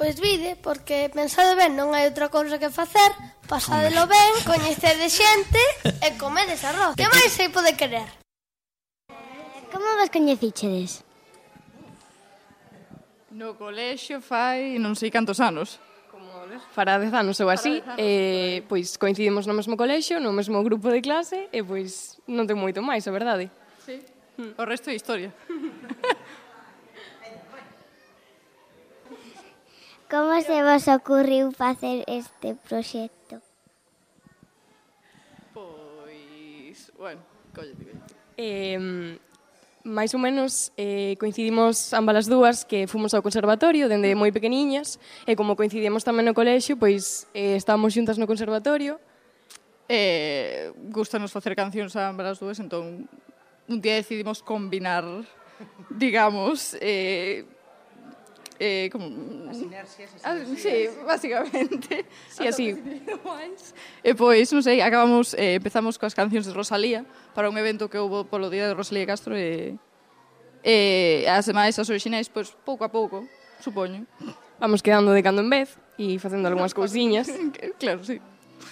Pois vide, porque pensade ben, non hai outra cousa que facer, pasadelo ben, coñecede xente e comedes arroz. Que máis se pode querer? Como vos coñecíchedes? No colexio fai non sei cantos anos. Fará 10 anos ou así, pois coincidimos no mesmo colexio, no mesmo grupo de clase, e pois non ten moito máis, a verdade. Sí, o resto é historia. Como se vos ocurriu facer este proxecto? Pois, bueno, collete. máis ou menos coincidimos ambas as dúas que fomos ao conservatorio dende moi pequeniñas e como coincidimos tamén no colexio, pois estábamos xuntas no conservatorio. Gústanos facer cancións a ambas as dúas, entón un día decidimos combinar, digamos, como... As inercias, sí, básicamente. Sí, así. E pois, non sei, empezamos coas cancións de Rosalía para un evento que houve polo día de Rosalía Castro e as demais, as orixinais, pois pouco a pouco, supoño. Vamos quedando de cando en vez e facendo algunhas cousiñas. Claro, sí.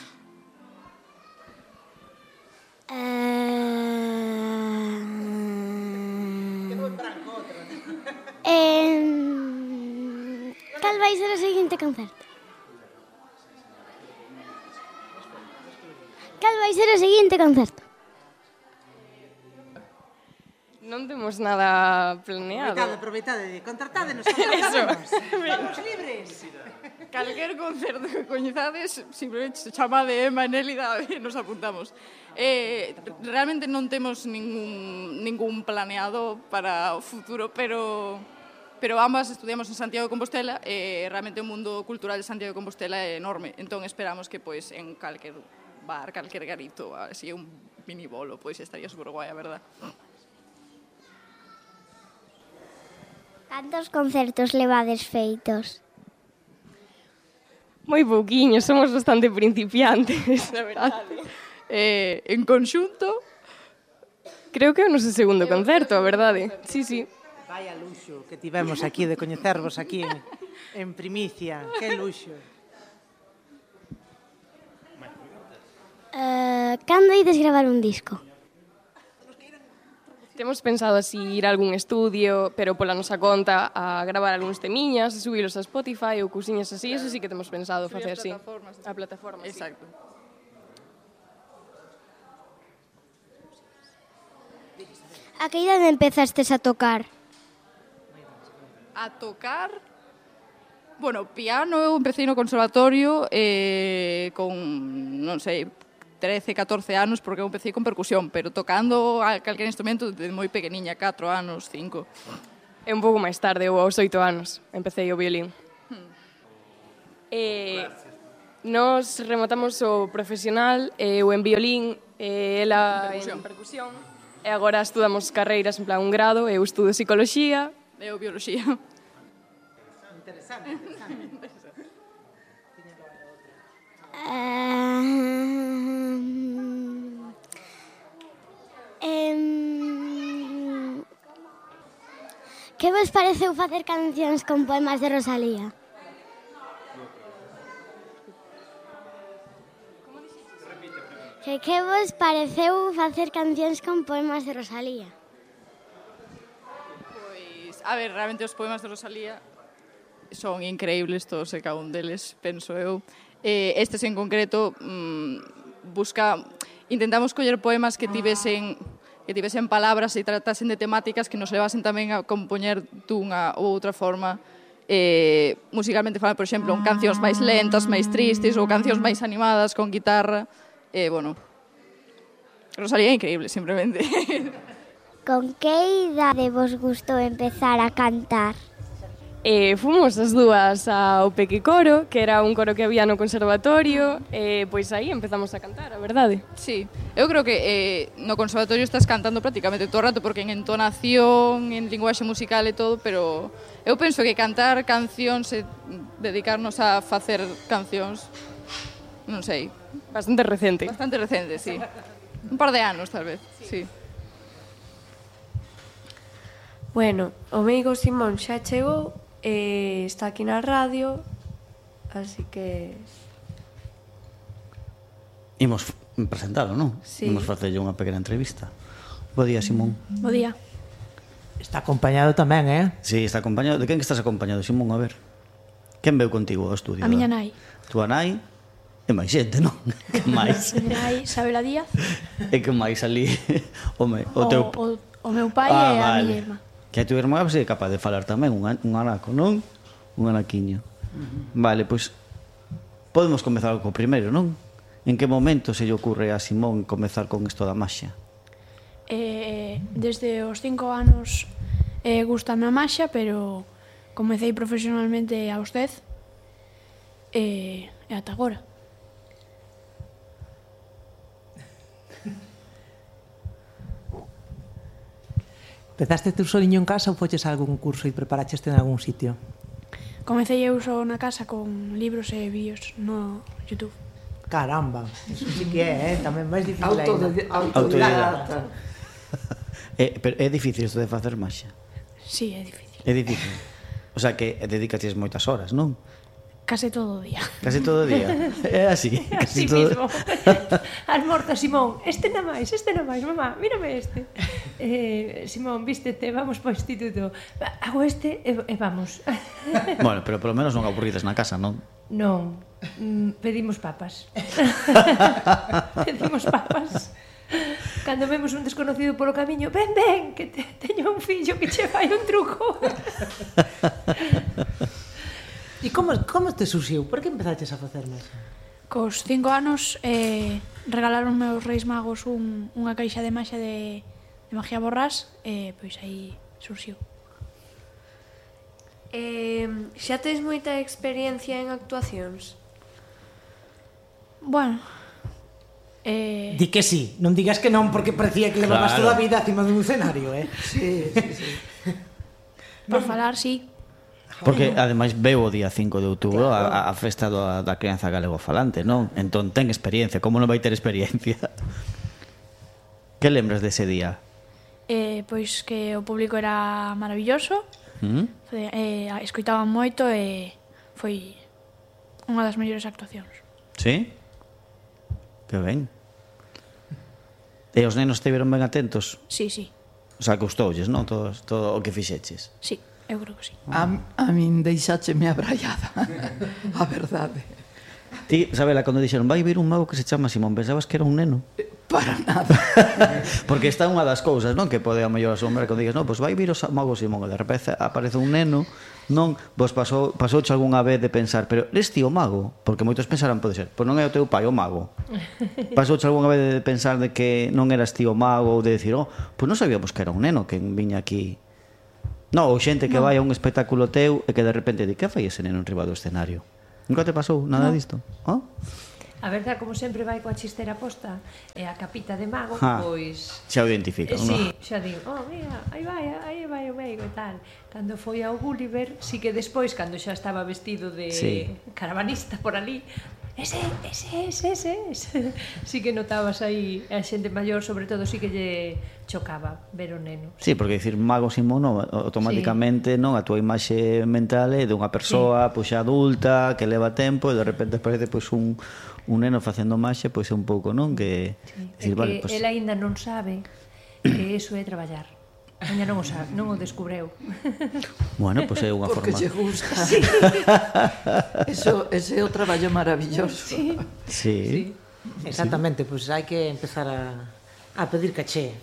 Cal vai ser o seguinte concerto? Cal vai ser o seguinte concerto? Non temos nada planeado. Aproveitade, contratádenos, Estamos libres. Calquer concerto que coñezades, simplemente se chama de Emma e Nélida e nos apuntamos. Realmente non temos ningún planeado para o futuro, pero ambas estudiamos en Santiago de Compostela e realmente o mundo cultural de Santiago de Compostela é enorme. Entón esperamos que pois en calquer bar, calquer garito, así un mini bolo, pois estaría super guai, a verdad. Cantos concertos levades feitos? Moi pouquiños, somos bastante principiantes, a verdade. En conxunto, creo que é o noso segundo concerto, a verdade. Sí, sí. Vaya luxo que tivemos aquí de coñecervos aquí en primicia. Que luxo. Cando ides gravar un disco? Temos pensado así ir a algún estudio, pero pola nosa conta a gravar algúns temiñas, subilos a Spotify ou cousiñas así, eso sí que temos pensado facer, sí. A plataforma, sí. Exacto. A que idade empezastes a tocar? A tocar... Bueno, piano eu empecé no conservatorio con, non sei, 13, 14 anos, porque eu empecé con percusión, pero tocando calquer instrumento de moi pequeniña, 4 anos, 5. É un pouco máis tarde, eu aos 8 anos, empecé o violín. Nos rematamos o profesional, eu en violín, ela en percusión, e agora estudamos carreiras en plan un grado, eu estudo psicoloxía. Eu bioloxía. Interesante. Que vos pareceu facer cancións con poemas de Rosalía? Que vos pareceu facer cancións con poemas de Rosalía? Pois, a ver, realmente os poemas de Rosalía son increíbles todos e cada un deles, penso eu. Estes en concreto intentamos coller poemas que tivesen palabras e tratasen de temáticas que nos levasen tamén a compoñer dunha ou outra forma musicalmente falando, por exemplo, cancións máis lentas, máis tristes ou cancións máis animadas con guitarra. Bueno, Rosalía é increíble, simplemente. Con que idade vos gustou empezar a cantar? Fomos as dúas ao Peque Coro, que era un coro que había no conservatorio, e pois aí empezamos a cantar, a verdade. Sí, eu creo que no conservatorio estás cantando prácticamente todo o rato, porque en entonación, en linguaxe musical e todo, pero eu penso que cantar cancións e dedicarnos a facer cancións, non sei. Bastante recente. Bastante recente, sí. Un par de anos, tal vez, sí. Bueno, o meigo Simón xa chegou Está aquí na radio, así que... Imos presentalo, non? Sí. Imos facerlle unha pequena entrevista. Bo día, Simón. Bo día. Está acompañado tamén, Sí, está acompañado. De quen que estás acompañado, Simón? A ver. Quen veu contigo ao estudio? A miña nai. Tua nai e máis xente, non? Que máis? A miña nai, Isabela Díaz. E que máis ali? O meu pai e a miña irmá. Que a tua irmá vai ser capaz de falar tamén, un anaco, non? Un anaquiño. Vale, pois podemos comezar co primeiro, non? En que momento se lle ocurre a Simón comezar con isto da maxia? Desde os 5 anos gustame a maxia, pero comecei profesionalmente aos 10 e ata agora. Empezaste tú soliño en casa ou foches a algún curso e preparaches en algún sitio? Comecei eu só na casa con libros e vídeos no YouTube. Caramba, eso sí que tamén máis difícil Autodidacta. Pero é difícil isto de facer maxia? Sí, é difícil. É difícil. O sea que dedicaches moitas horas, non? Case todo o día. Case todo o día. É así. Así mismo. Almorza, Simón, este na máis, mamá, mírame este. Simón, vístete, vamos para o instituto. Hago este e vamos. Bueno, pero polo menos non aburrides na casa, non? Non, pedimos papas. Pedimos papas. Cando vemos un desconocido polo camiño, ven, que teño un fillo que che fai un truco. E como te surxiu? Por que empezaches a facer máis? Cos 5 anos regalaron meus Reis Magos unha caixa de maxia de magia borrás e pois aí surxiu. Xa tes moita experiencia en actuacións? Bueno, Di que sí, non digas que non porque parecía que levabas toda a vida acima dun escenario, Sí. Por falar, sí. Porque ademais veu o día 5 de outubro a festa da crianza galego-falante, non? Entón ten experiencia, como non vai ter experiencia? Que lembras dese día? Pois que o público era maravilloso, escoitaban moito e foi unha das mellores actuacións. Sí? Que ben. E os nenos estiveron ben atentos? Sí, sí. O sea, gustoulles, non? Todo o que fixeches? Sí, eu creo que sí. A min deixácheme abraiada, a verdade. Ti, Isabela, cando dixeron vai vir un mago que se chama Simón, pensabas que era un neno? Para nada. Porque está unha das cousas, non? Que pode a mellor asombrar cando digas, non, pois vai vir o mago Simón, e de repente aparece un neno, non? Vos pasouche algunha vez de pensar, pero eres ti o mago? Porque moitos pensarán, pode ser, pois non é o teu pai o mago. Pasouche algunha vez de pensar de que non eras ti o mago, ou de dicir, pois non sabíamos que era un neno que viña aquí. Non, ou xente que vai a un espectáculo teu e que de repente di, que fai ese neno en riba do escenario? Nunca te pasou nada disto? A verdad, como sempre vai coa chistera posta e a capita de mago, pois... Xa o identifican, non? Sí, xa digo, mira, aí vai o meigo e tal. Cando foi ao Gulliver, sí que despois, cando xa estaba vestido de caravanista por ali, ese. Sí que notabas aí a xente maior, sobre todo, sí que lle chocaba ver o neno. Sí, porque dicir mago Simón automáticamente non a túa imaxe mental é dunha persoa pois xa adulta, que leva tempo e de repente aparece pois un neno facendo maxia, pois é un pouco, non? Que decir, vale, pois el aínda non sabe que eso é traballar. Aínda non o sabe, non o descubreu. Bueno, pois é unha forma. Porque lle gusta. Sí. Ese é o traballo maravilloso. Sí. Exactamente, pois hai que empezar a pedir caché.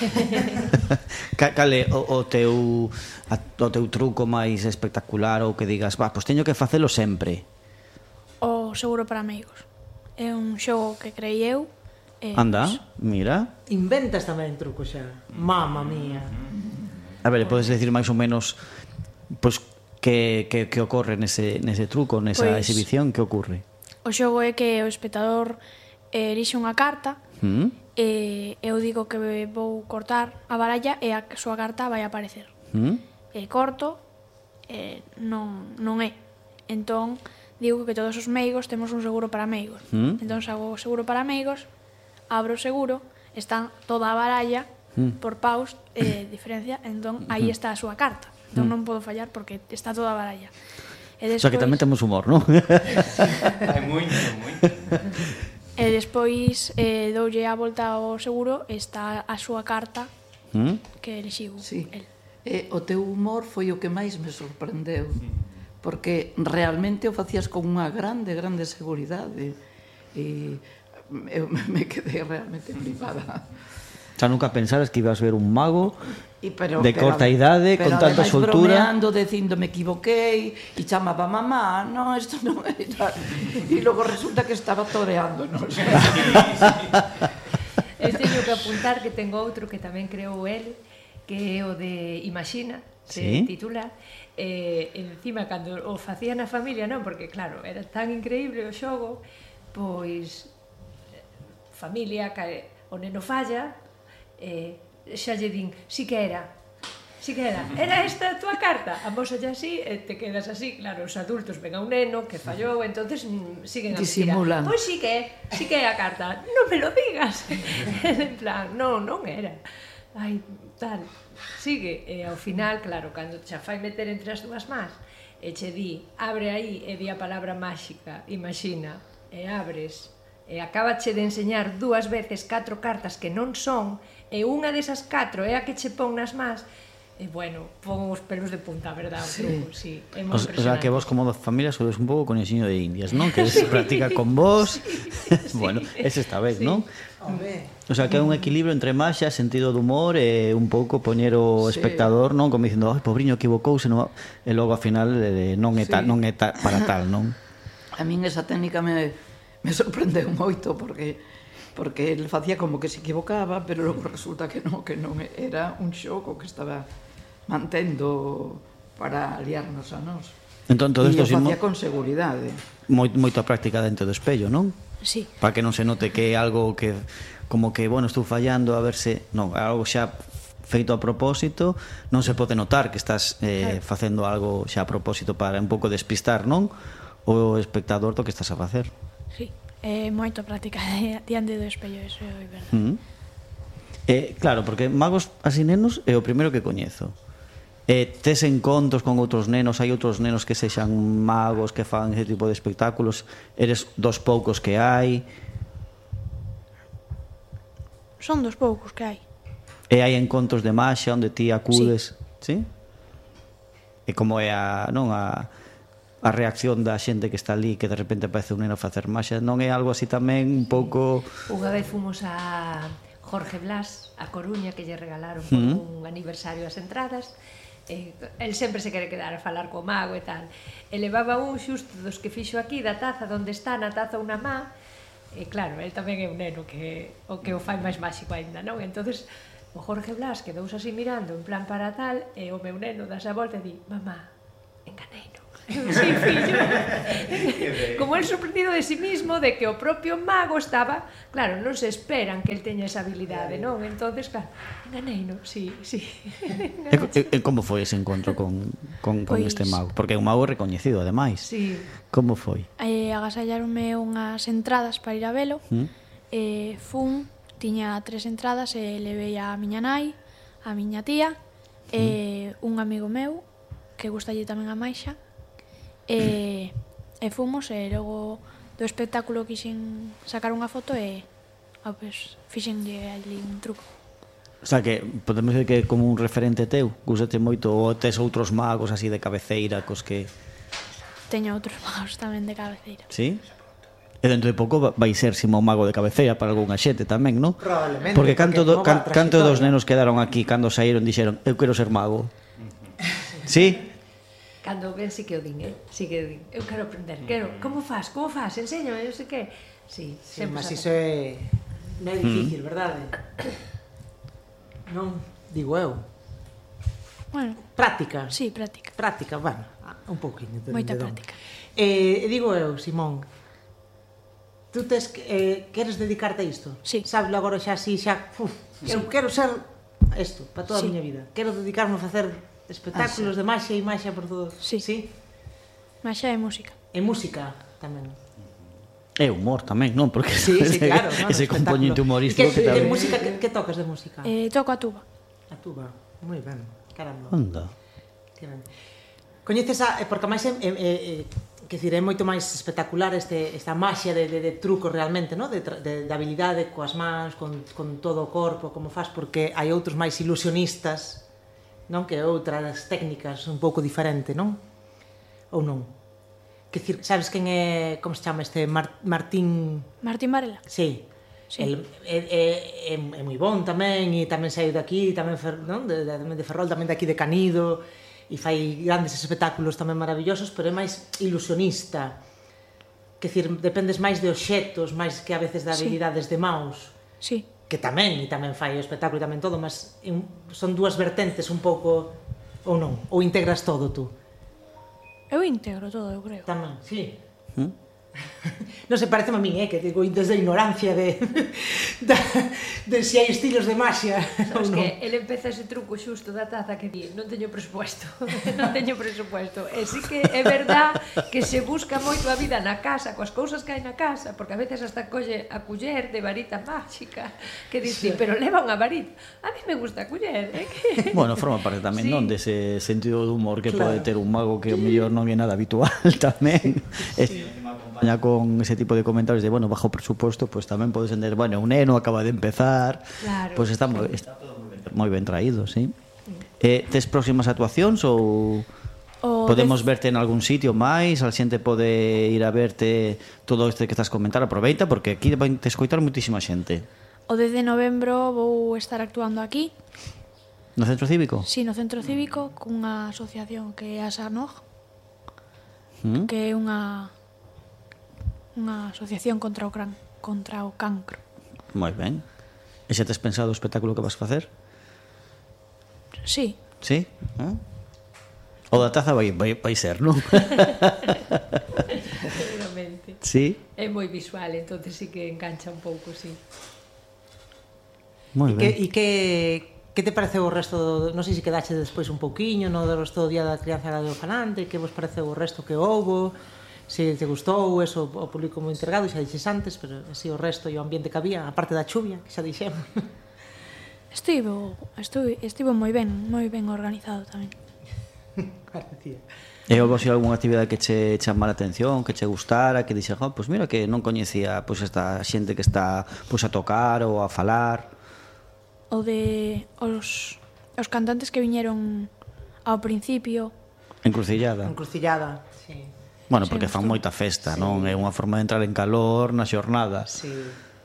Cale o teu truco máis espectacular ou que digas, pois teño que facelo sempre? O seguro para amigos. É un xogo que creí eu. Anda, mira. Inventas tamén truco xa. Mamma mía. A ver, podes decir máis ou menos pois que ocorre nese truco, nesa exhibición, que ocorre? O xogo é que o espectador elixe unha carta e eu digo que vou cortar a baralla e a súa carta vai aparecer. E corto non é. Entón, digo que todos os meigos temos un seguro para meigos. Entón, hago o seguro para meigos, abro o seguro, están toda a baralla por paus diferencia, entón aí está a súa carta. Entón non podo fallar porque está toda a baralla. E O sea que tamén temos humor, non? Hai moito, moito. E despois doulle a volta ao seguro, está a súa carta que elixiu el. O teu humor foi o que máis me sorprendeu, porque realmente o facías con unha grande seguridade e eu me quedei realmente flipada. Xa nunca pensaras que ibas ver un mago de corta idade, con tanta soltura. Pero bromeando, dicindo me equivoquei, e chamaba mamá, no, isto non é tal. E logo resulta que estaba toreándonos. Eu teño que apuntar que tengo outro que tamén creou el, que é o de Imagina, se titula, encima cando o facía na familia, non, porque claro, era tan increíble o xogo, pois familia, o neno falla, xa lle din, si que era, era esta a túa carta? A mosa xa así, e te quedas así, claro, os adultos ven a un neno que fallou, entonces siguen a mentira. Pois si que é a carta, non me lo digas. En plan, non era. Ai, tal, sigue, e ao final, claro, cando xa fai meter entre as dúas más, e che di, abre aí, e di a palabra máxica, imagina, e abres, e acabache de enseñar 2 veces 4 cartas que non son, e unha desas 4 é a que che pon nas más, e bueno, pon os pelos de punta, a verdade, sí, é moi impresionante. O sea, que vos como familia sodes un pouco conexiño de indias, non? Que se practica con vos. Bueno, ese está ben, non? O sea, que é un equilibrio entre maxia, sentido de humor e un pouco poñer o espectador, non? Como dicindo, ai, pobriño, equivocouse, e logo, ao final, non é para tal, non? A min esa técnica me sorprendeu moito, porque ele facía como que se equivocaba, pero logo resulta que non era un xogo que estaba mantendo para liarnos a nós. Entón, todo isto e o facía con seguridade. Moita práctica dentro do espello, non? Sí. Para que non se note que é algo que como que, bueno, estou fallando, a ver se... Non, é algo xa feito a propósito, non se pode notar que estás facendo algo xa a propósito para un pouco despistar, non? O espectador do que estás a facer. Sí. Moito práctica diante do espello, eso é verdade. Claro, porque magos así nenos é o primeiro que coñezo. Tes encontros con outros nenos, hai outros nenos que sexan magos, que fan ese tipo de espectáculos, eres dos poucos que hai? Son dos poucos que hai. E hai encontros de maxia onde ti acudes? Sí? E como é a reacción da xente que está ali, que de repente aparece un neno a facer maxia, non é algo así tamén un pouco... Unha vez fomos a Jorge Blas, a Coruña, que lle regalaron por un aniversario as entradas, el sempre se quere quedar a falar co mago e tal, e levaba un xusto dos que fixo aquí, da taza, onde está na taza unha má, e claro, el tamén é un neno que o fai máis máxico aínda, non? Entonces o Jorge Blas quedouse así mirando en plan para tal, e o meu neno dase a volta e di, mamá, enganeino. Sí, fillo. Como el sorprendido de sí mismo de que o propio mago estaba, claro, non se esperan que el teña esa habilidade, non? Entonces, claro, enganeino, sí. E como foi ese encontro con este mago? Porque é un mago recoñecido, ademais. Sí. Como foi? Agasallaronme unhas entradas para ir a velo, tiña 3 entradas e levei a miña nai, a miña tía, e un amigo meu, que gustalle tamén a Maixa, e fomos, e logo do espectáculo quixen sacar unha foto e fixenlle ali un truco. O sea que podemos dizer que é como un referente teu, gustaste moito, ou tes outros magos así de cabeceira cos que... Teño outros magos tamén de cabeceira. Sí? E dentro de pouco vai ser Simón mago de cabeceira para algunha xente tamén, non? Probablemente. Porque canto dos nenos quedaron aquí cando saíron dixeron, eu quero ser mago. Sí? Cando ven si que o din, si que o din. Eu quero aprender, como faz, enséñame, non sei que. Sí, mas iso é non é difícil, verdade? Non, digo eu. Bueno, práctica. Sí, práctica. Práctica, bueno, un pouquinho. Moita práctica. E digo eu, Simón, tú queres dedicarte a isto? Sí. Sabes agora xa así, eu quero ser isto, para toda a miña vida. Quero dedicarme a facer espectáculos de maxia e maxia por todo. Sí. Maxia e música. E música tamén. E humor tamén, non? Porque sí, claro, ese componente humorístico que tamén... De música, que tocas de música? Toco a tuba. A tuba, moi ben, caramba. Onda. Coñeces porque máis que decir, é moito máis espectacular esta maxia de truco realmente, no? de habilidade coas mans, con todo o corpo, como faz, porque hai outros máis ilusionistas, non? Que outras técnicas un pouco diferente, non? Ou non? Que decir, sabes quen é, como se chama este Martín Varela? Sí. É moi bon tamén, e tamén saiu de aquí, tamén de Ferrol, tamén de aquí de Canido, e fai grandes espectáculos tamén maravillosos, pero é máis ilusionista. Que decir, dependes máis de obxectos, máis que a veces de habilidades de maus. Sí. Que tamén fai o espectáculo e tamén todo, mas son dúas vertentes un pouco, ou non? Ou integras todo tú? Eu integro todo, eu creo. Tamén, sí. Non se parece a min, que digo desde a ignorancia de se hai estilos de maxia ou non. Que ele empeza ese truco xusto da taza que di, non teño presupuesto, non teño presupuesto. E sí que é verdad que se busca moito a vida na casa, coas cousas que hai na casa, porque a veces hasta colle a culler de varita máxica, que dice, pero leva unha varita. A mí me gusta a culler, que... Bueno, forma parte tamén, non, dese sentido de humor que pode ter un mago que o mellor non é nada habitual tamén. Con ese tipo de comentarios de, bueno, bajo presupuesto, pues tamén podes entender, bueno, un neno acaba de empezar, pues está todo moi ben traído, sí. Tes próximas actuacións ou podemos verte en algún sitio máis? A xente pode ir a verte todo isto que estás comentar, aproveita, porque aquí vai te escoitar muitísima xente. O 10 de novembro vou estar actuando aquí. No Centro Cívico? Sí, no Centro Cívico, cunha asociación que é a SANOG, que é unha asociación contra o cancro. Moi ben. E xa tes pensado o espectáculo que vas facer? Sí. Sí? O da taza vai ser, non? Seguramente. Sí? É moi visual, entonces sí que engancha un pouco, sí. Moi ben. E que te pareceu o resto? Non sei se quedaxe despois un pouquiño no do resto do Día da Crianza e do Orfanante, que vos pareceu o resto que houbo? Se te gustou eso, o público moi entregado, xa dixes antes, pero así o resto e o ambiente que había, a parte da chuvia, que xa dixemos. Estivo moi ben organizado tamén. E houve así algunha actividade que che chamara a atención, que che gustara, que dixes, pois mira que non coñecía pois esta xente que está pois a tocar ou a falar? O de os cantantes que viñeron ao principio. Encrucillada, sí. Bueno, porque fan moita festa, non? É unha forma de entrar en calor na xornada. Sí.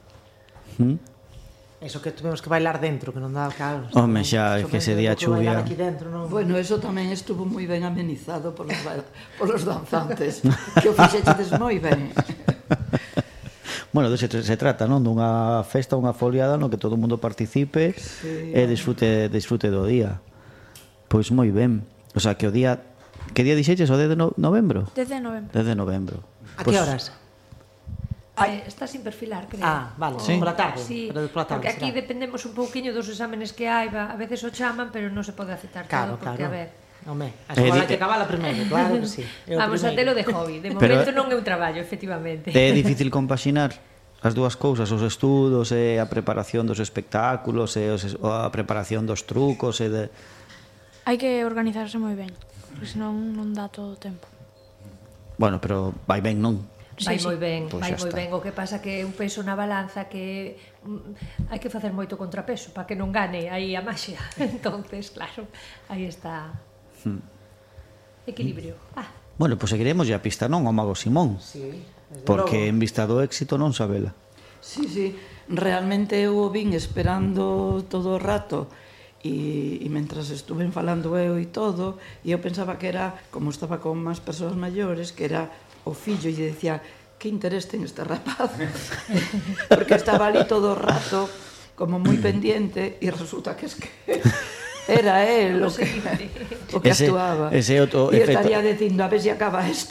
Eso que tuvimos que bailar dentro, que non dá, claro. Home, xa, que ese día chuvia. Bueno, eso tamén estuvo moi ben amenizado polos danzantes, que o fixechedes moi ben. Bueno, se trata, non? Dunha festa, unha foliada no que todo o mundo participe e disfrute do día. Pois moi ben. O sea, que o día... Que día dixeches? O 10 de novembro? 10 de novembro. 10 de novembro. A que horas? Está sin perfilar, creo. Vale, pola tarde. Sí, porque aquí dependemos un pouquiño dos exámenes que hai, a veces o chaman, pero non se pode aceptar todo, porque a ver... Home, a escola que acabala primeiro, claro que sí. Vamos a telo de hobby, de momento non é un traballo, efectivamente. É difícil compaxinar as dúas cousas, os estudos e a preparación dos espectáculos e a preparación dos trucos e de... Hai que organizarse moi ben, porque senón non dá todo o tempo. Bueno, pero vai ben, non? Vai moi ben, vai moi ben. O que pasa que un peso na balanza que hai que facer moito contrapeso para que non gane aí a maxia. Entonces, claro, aí está equilibrio. Bueno, pois seguiremos a pista, non, ao Mago Simón. Sí, porque en vista do éxito non sabela. Sí, realmente eu o vin esperando todo o rato e mentras estuven falando eu e todo, e eu pensaba que era, como estaba con máis persoas maiores, que era o fillo, e decía, que interés ten este rapaz? Porque estaba ali todo o rato como moi pendiente e resulta que era él o que actuaba. E estaría dicindo, a ver se acaba esta.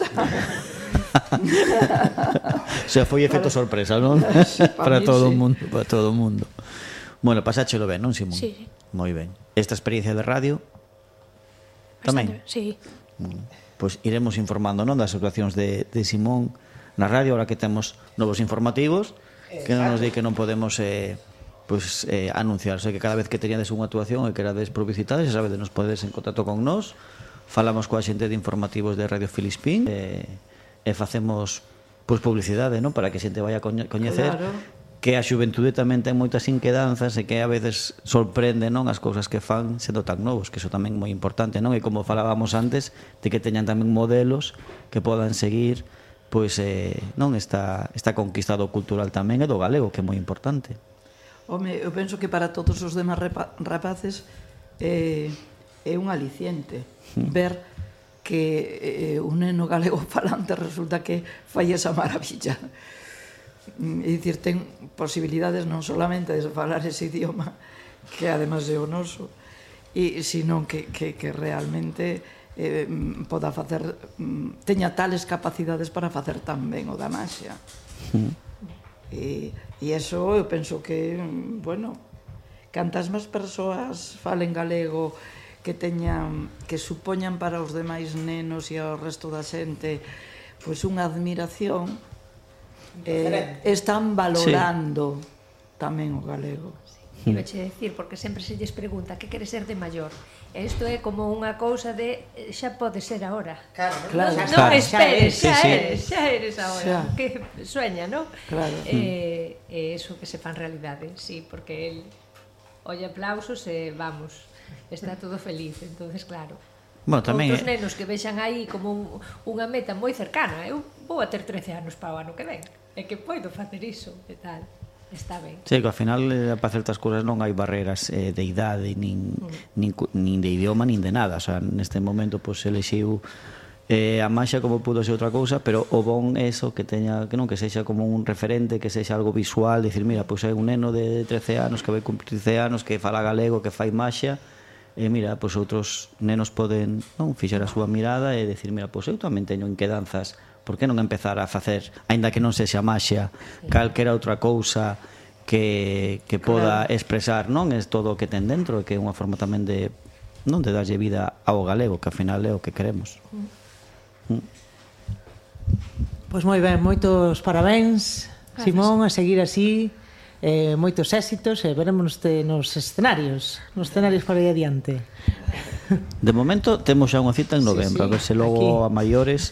O sea, foi efecto sorpresa, non? Para todo o mundo. Bueno, pasáchelo ben, non, Simón? Sí. Moi ben. Esta experiencia de radio tamén? Sí. Pois iremos informando, non, das actuacións de Simón na radio, ahora que temos novos informativos, que non nos di que non podemos anunciar. O sea, que cada vez que teñades unha actuación e querades publicitar, xa sabedes, nos podedes en contacto con nós falamos coa xente de informativos de Radio Filispín e facemos publicidade, non? Para que a xente vaya a coñecer que a xuventude tamén ten moitas inquedanzas e que a veces sorprende, non, as cousas que fan sendo tan novos, que iso tamén é moi importante, non? E como falábamos antes, de que teñan tamén modelos que podan seguir pois non esta conquista do cultural tamén e do galego, que é moi importante. Home, eu penso que para todos os demás rapaces é un aliciente ver que un neno galego falante resulta que fai esa maravilla. É dicir, ten posibilidades non solamente de falar ese idioma, que además é o noso, sino que realmente poda facer, teña tales capacidades para facer tan ben o da maxia. E eso eu penso que, bueno, cantas máis persoas falen galego, que supoñan para os demais nenos e ao resto da xente pois unha admiración, están valorando tamén o galego. Iba a decir, porque sempre se lles pregunta que quere ser de maior. E isto é como unha cousa de xa pode ser agora. Claro. Non esperes, xa eres agora. Que sueña, non? Claro. E iso que se fan realidade, sí, porque el oye aplausos e vamos, está todo feliz, entonces claro. Bueno, tamén outros nenos que vexan aí como unha meta moi cercana. Eu vou a ter 13 anos para o ano que ven, e que podo facer iso e tal. Está ben. Sí, que ao final para certas cousas non hai barreras de idade, nin de idioma, nin de nada. O sea, neste momento pois elixiu a maxia como pudo ser outra cousa, pero o bon é eso, que teña, que non, que sexa como un referente, que sexa algo visual, dicir, mira, pois é un neno de 13 anos que vai cumprir 13 anos, que fala galego, que fai maxia, e mira, pois outros nenos poden, non, fixar a súa mirada e decir, mira, pois eu tamén teño inquedanzas, por que non empezar a facer, aínda que non sexa maxia, calquera outra cousa que poda expresar, non, é todo o que ten dentro, que é unha forma tamén de, non, de darlle vida ao galego, que ao final é o que queremos. Pois moi ben, moitos parabéns, Simón, a seguir así, moitos éxitos e veremos nos escenarios para aí adiante. De momento temos xa unha cita en novembro, a ver se logo a maiores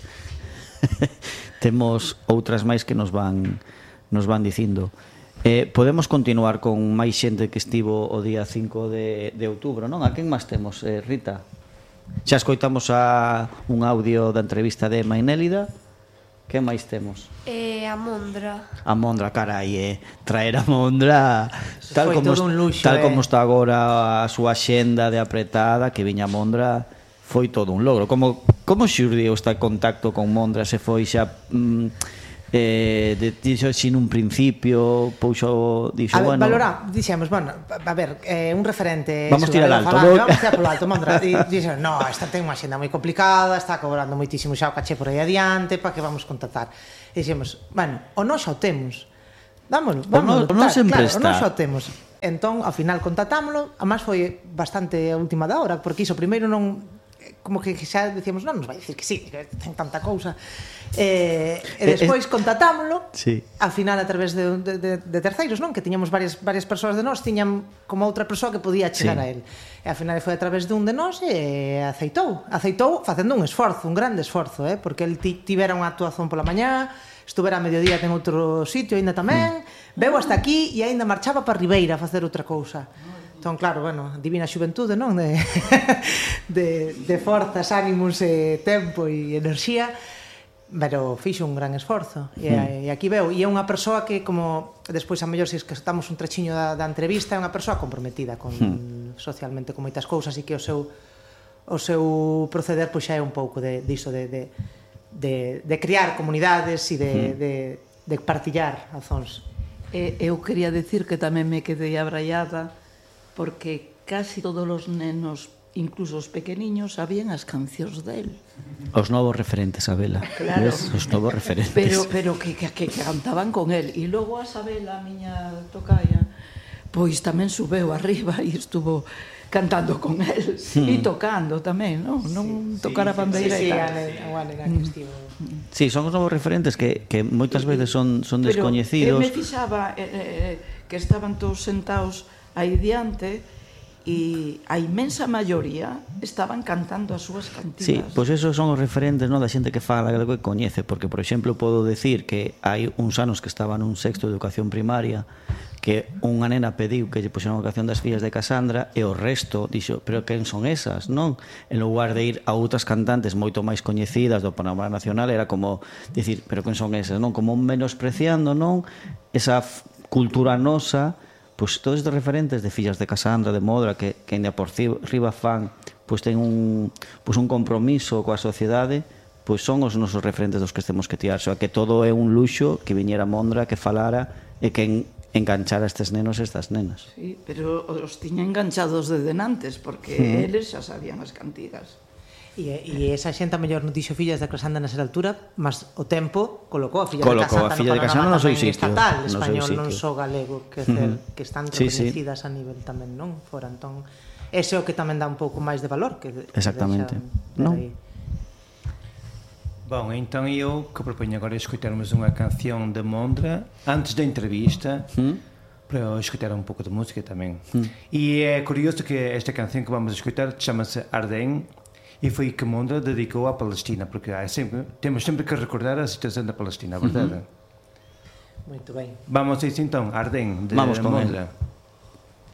temos outras máis que nos van dicindo. Podemos continuar con máis xente que estivo o día 5 de outubro, non? A quen máis temos, Rita? Xa escoitamos un audio da entrevista de Emma e Nélida. Que máis temos? A Mondra. A Mondra, carai, traer a Mondra tal como está agora a súa xenda de apretada, que viña a Mondra, foi todo un logro. Como xurdiu este contacto con Mondra? Se foi xa dixo sin un principio, pouxo dixo, bueno, valora, dixemos, bueno, a ver, un referente, vamos tirar alto, vamos tirar polo alto, Mondra, e dixo, no, esta ten unha xenda moi complicada, está cobrando moitísimo xa o caché por aí adiante, para que vamos contratar. E dixemos, bueno, o nós xa o temos, dámolo, sempre está. O nós xa o temos. Entón, ao final contratámolo, además foi bastante a última da hora, porque iso primeiro non, como que xa decíamos, non nos vai dicir que sí, que ten tanta cousa. E despois contratámolo, ao final a través de terceiros, non? Que tiñamos varias persoas de nós, tiñan como outra persoa que podía chegar a él. E ao final foi a través dun de nós e aceitou facendo un esforzo, un grande esforzo, porque el tivera unha actuación pola mañá, estuvera a mediodía en outro sitio aínda tamén, veu hasta aquí e aínda marchaba para Ribeira a facer outra cousa. Entón, claro, bueno, divina xuventude, non? De forzas, ánimos, tempo e enerxía, pero fixo un gran esforzo. E aquí veo, e é unha persoa que, como despois a mellor se estamos un trechiño da entrevista, é unha persoa comprometida socialmente con moitas cousas, e que o seu proceder pois xa é un pouco diso de criar comunidades e de partillar azóns. Eu quería decir que tamén me quedei abraiada porque casi todos os nenos, incluso os pequeniños, sabían as cancións del. Os novos referentes, Abela. Claro. Os novos referentes. Pero que cantaban con el. E logo a Sabela, a miña tocaya, pois tamén subeu arriba e estuvo cantando con el e tocando tamén, non? Non tocar a bandeira e tal. Sí, son os novos referentes que moitas veces son descoñecidos. Pero eu me fixaba que estaban todos sentados aí diante e a inmensa maioría estaban cantando as súas cantigas. Sí, pois esos son os referentes, non, da xente que fala galego e coñece, porque, por exemplo, podo decir que hai uns anos que estaba nun sexto de educación primaria que unha nena pediu que lle puxeran a canción das fillas de Casandra e o resto dixo, pero quen son esas, non? En lugar de ir a outras cantantes moito máis coñecidas do panorama nacional, era como dicir, pero quen son esas, non? Como menospreciando, non? Esa cultura nosa, pois todos estes referentes de fillas de Casandra, de Modra, que ainda por riba fan, pois ten un compromiso coa sociedade, pois son os nosos referentes dos que temos que tirar. O sea, que todo é un luxo que viñera Mondra, que falara e que enganchara estes nenos e estas nenas. Sí, pero os tiña enganchados de denantes, porque eles xa sabían as cantigas. E esa xente a mellor non dixo fillas de Casandra nesa altura, mas o tempo colocou a filla de Casandra no panorama estatal español, non só galego, que están reconhecidas a nivel tamén, non? Fora, entón, ese é o que tamén dá un pouco máis de valor. Exactamente. Non? Bom, então eu que proponho agora escutarmos uma canção de Mondra antes da entrevista, para escutar um pouco de música também. E é curioso que esta canção que vamos escutar chama-se Ardem e foi que Mondra dedicou à Palestina, porque temos sempre que recordar a situação da Palestina, a verdade? Muito bem. Vamos a isso então, Ardem, de Mondra.